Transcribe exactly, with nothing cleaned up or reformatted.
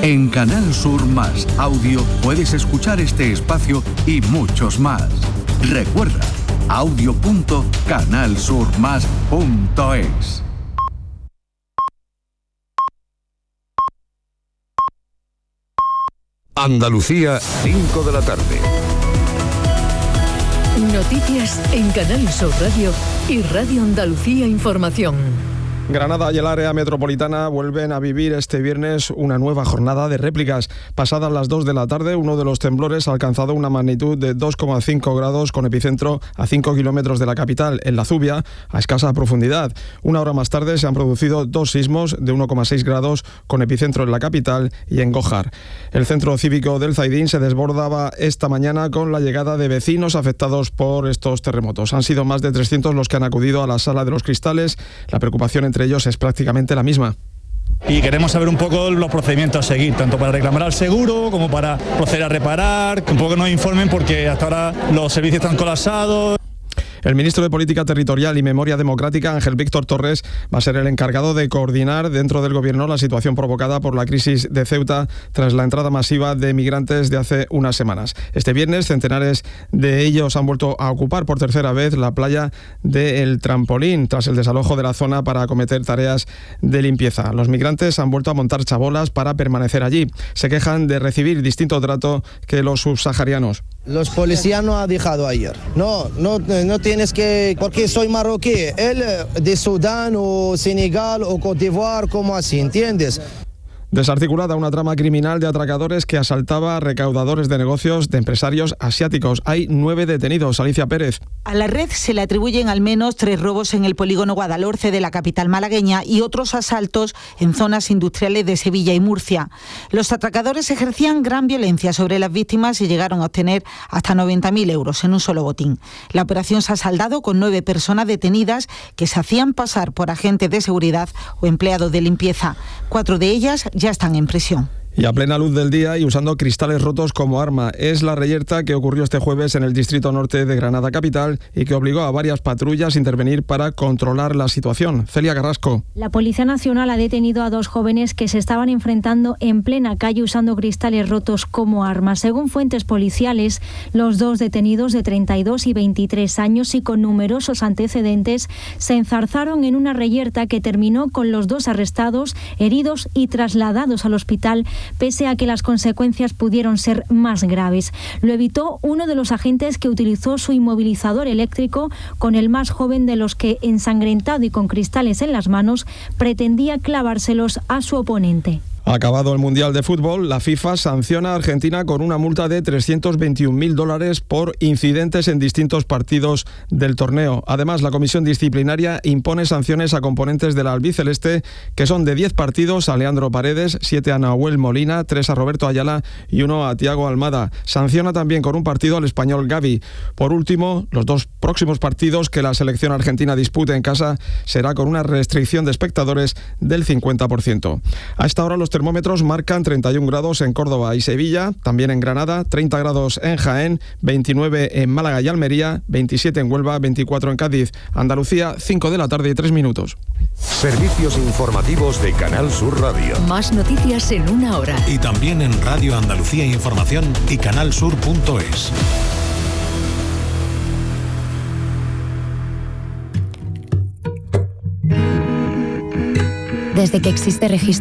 En Canal Sur Más Audio puedes escuchar este espacio y muchos más. Recuerda, audio punto canal sur más punto es. Andalucía, cinco de la tarde. Noticias en Canal Sur Radio y Radio Andalucía Información. Granada y el área metropolitana vuelven a vivir este viernes una nueva jornada de réplicas. Pasadas las dos de la tarde, uno de los temblores ha alcanzado una magnitud de dos coma cinco grados con epicentro a cinco kilómetros de la capital, en La Zubia, a escasa profundidad. Una hora más tarde se han producido dos sismos de uno coma seis grados con epicentro en la capital y en Gójar. El centro cívico del Zaidín se desbordaba esta mañana con la llegada de vecinos afectados por estos terremotos. Han sido más de trescientos los que han acudido a la Sala de los Cristales. La preocupación entre ellos es prácticamente la misma. Y queremos saber un poco los procedimientos a seguir, tanto para reclamar al seguro como para proceder a reparar, un poco que nos informen porque hasta ahora los servicios están colapsados. El ministro de Política Territorial y Memoria Democrática, Ángel Víctor Torres, va a ser el encargado de coordinar dentro del Gobierno la situación provocada por la crisis de Ceuta tras la entrada masiva de migrantes de hace unas semanas. Este viernes, centenares de ellos han vuelto a ocupar por tercera vez la playa de El Trampolín tras el desalojo de la zona para acometer tareas de limpieza. Los migrantes han vuelto a montar chabolas para permanecer allí. Se quejan de recibir distinto trato que los subsaharianos. Los policías no han dejado ayer. No, no, no tienes que... Porque soy marroquí. Él de Sudán o Senegal o Côte d'Ivoire, ¿cómo así? ¿Entiendes? Desarticulada una trama criminal de atracadores que asaltaba a recaudadores de negocios de empresarios asiáticos. Hay nueve detenidos. Alicia Pérez. A la red se le atribuyen al menos tres robos en el polígono Guadalhorce de la capital malagueña y otros asaltos en zonas industriales de Sevilla y Murcia. Los atracadores ejercían gran violencia sobre las víctimas y llegaron a obtener hasta noventa mil euros en un solo botín. La operación se ha saldado con nueve personas detenidas que se hacían pasar por agentes de seguridad o empleados de limpieza. Cuatro de ellas ya están en prisión. Y a plena luz del día y usando cristales rotos como arma. Es la reyerta que ocurrió este jueves en el distrito norte de Granada capital y que obligó a varias patrullas a intervenir para controlar la situación. Celia Carrasco. La Policía Nacional ha detenido a dos jóvenes que se estaban enfrentando en plena calle usando cristales rotos como armas. Según fuentes policiales, los dos detenidos de treinta y dos y veintitrés años y con numerosos antecedentes se enzarzaron en una reyerta que terminó con los dos arrestados, heridos y trasladados al hospital, pese a que las consecuencias pudieron ser más graves. Lo evitó uno de los agentes que utilizó su inmovilizador eléctrico con el más joven de los que, ensangrentado y con cristales en las manos, pretendía clavárselos a su oponente. Acabado el Mundial de Fútbol, la FIFA sanciona a Argentina con una multa de trescientos veintiún mil dólares por incidentes en distintos partidos del torneo. Además, la comisión disciplinaria impone sanciones a componentes de la albiceleste, que son de diez partidos a Leandro Paredes, siete a Nahuel Molina, tres a Roberto Ayala y uno a Thiago Almada. Sanciona también con un partido al español Gavi. Por último, los dos próximos partidos que la selección argentina dispute en casa será con una restricción de espectadores del cincuenta por ciento. A esta hora los termómetros marcan treinta y un grados en Córdoba y Sevilla, también en Granada, treinta grados en Jaén, veintinueve en Málaga y Almería, veintisiete en Huelva, veinticuatro en Cádiz. Andalucía, cinco de la tarde y tres minutos. Servicios informativos de Canal Sur Radio. Más noticias en una hora. Y también en Radio Andalucía Información y canalsur punto es. Desde que existe registro